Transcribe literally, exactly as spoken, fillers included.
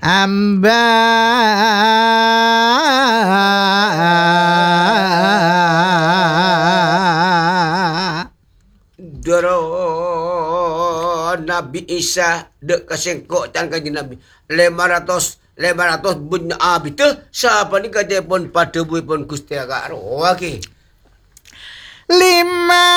amba Doro Nabi Isa dek kasengkok tan kanjeng Nabi lima ratus lima ratus bun abi teh siapa ni kajepon pada buipun Gusti Aga roake lima